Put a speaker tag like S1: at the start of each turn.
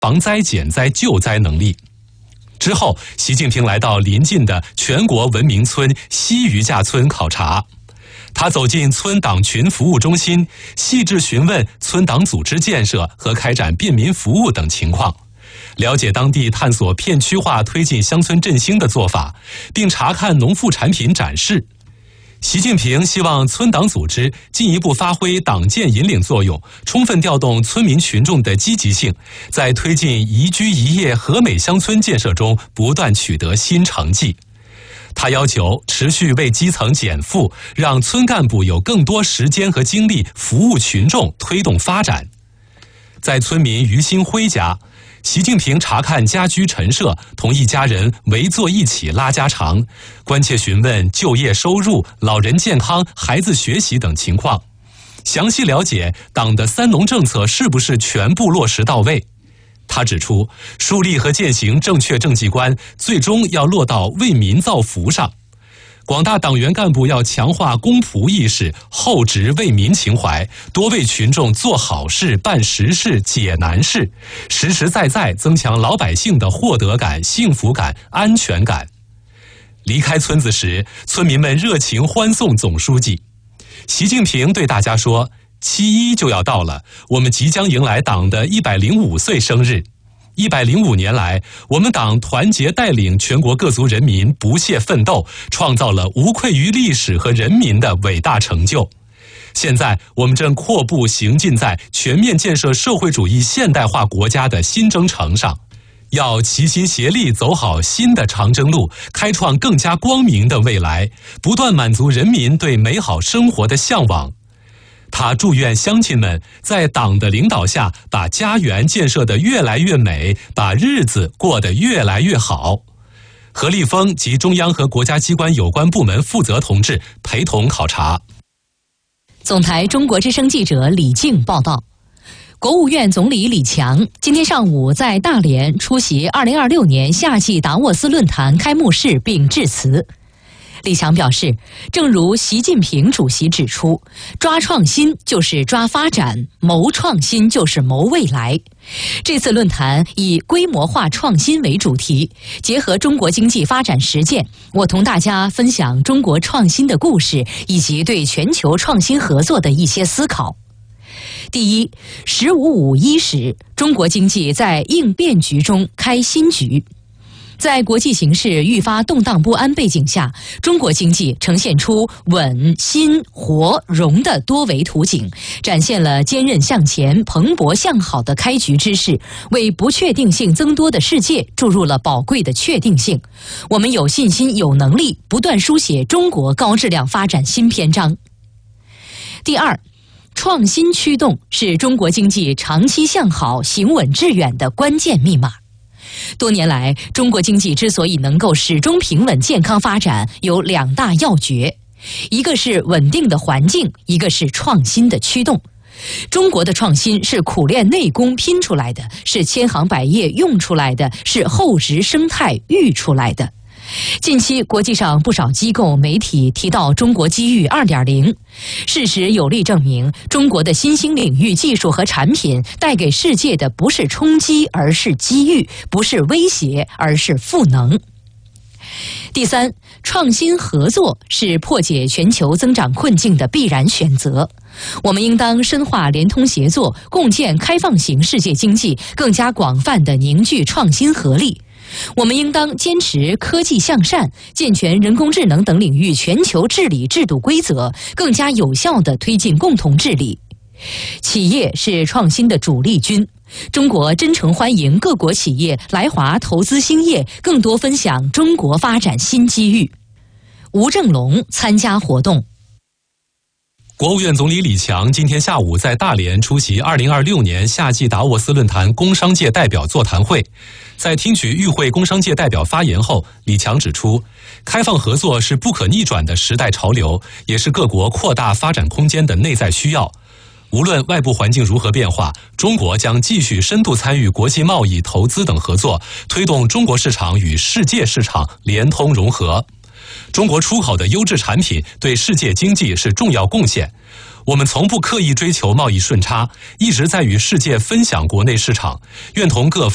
S1: 防灾减灾救灾能力。之后，习近平来到邻近的全国文明村西余架村考察。他走进村党群服务中心，细致询问村党组织建设和开展便民服务等情况，了解当地探索片区化推进乡村振兴的做法，并查看农副产品展示。习近平希望村党组织进一步发挥党建引领作用，充分调动村民群众的积极性，在推进宜居宜业和美乡村建设中不断取得新成绩。他要求持续为基层减负，让村干部有更多时间和精力服务群众，推动发展。在村民于新辉家，习近平查看家居陈设，同一家人围坐一起拉家常，关切询问就业收入、老人健康、孩子学习等情况，详细了解党的三农政策是不是全部落实到位。他指出，树立和践行正确政绩观，最终要落到为民造福上。广大党员干部要强化公仆意识，厚植为民情怀，多为群众做好事、办实事、解难事，实实在在增强老百姓的获得感、幸福感、安全感。离开村子时，村民们热情欢送总书记。习近平对大家说，7·1就要到了，我们即将迎来党的105岁生日。105年来，我们党团结带领全国各族人民不懈奋斗，创造了无愧于历史和人民的伟大成就。现在，我们正阔步行进在全面建设社会主义现代化国家的新征程上，要齐心协力走好新的长征路，开创更加光明的未来，不断满足人民对美好生活的向往。他祝愿乡亲们在党的领导下，把家园建设得越来越美，把日子过得越来越好。何立峰及中央和国家机关有关部门负责同志陪同考察。
S2: 总台中国之声记者李静报道。国务院总理李强今天上午在大连出席2026年夏季达沃斯论坛开幕式并致辞。李强表示，正如习近平主席指出，抓创新就是抓发展，谋创新就是谋未来。这次论坛以规模化创新为主题，结合中国经济发展实践，我同大家分享中国创新的故事，以及对全球创新合作的一些思考。第一，1551时，中国经济在应变局中开新局。在国际形势愈发动荡不安背景下，中国经济呈现出稳、新、活、融的多维图景，展现了坚韧向前、蓬勃向好的开局之势，为不确定性增多的世界注入了宝贵的确定性。我们有信心、有能力不断书写中国高质量发展新篇章。第二，创新驱动是中国经济长期向好、行稳致远的关键密码。多年来，中国经济之所以能够始终平稳健康发展，有2大要诀，一个是稳定的环境，一个是创新的驱动。中国的创新是苦练内功拼出来的，是千行百业用出来的，是厚植生态育出来的。近期国际上不少机构媒体提到中国机遇 2.0， 事实有力证明，中国的新兴领域技术和产品带给世界的不是冲击，而是机遇；不是威胁，而是赋能。第三，创新合作是破解全球增长困境的必然选择。我们应当深化联通协作，共建开放型世界经济，更加广泛地凝聚创新合力。我们应当坚持科技向善，健全人工智能等领域全球治理制度规则，更加有效地推进共同治理。企业是创新的主力军，中国真诚欢迎各国企业来华投资兴业，更多分享中国发展新机遇。吴正龙参加活动。
S1: 国务院总理李强今天下午在大连出席2026年夏季达沃斯论坛工商界代表座谈会。在听取与会工商界代表发言后，李强指出，开放合作是不可逆转的时代潮流，也是各国扩大发展空间的内在需要。无论外部环境如何变化，中国将继续深度参与国际贸易、投资等合作，推动中国市场与世界市场联通融合。中国出口的优质产品对世界经济是重要贡献。我们从不刻意追求贸易顺差，一直在与世界分享国内市场，愿同各方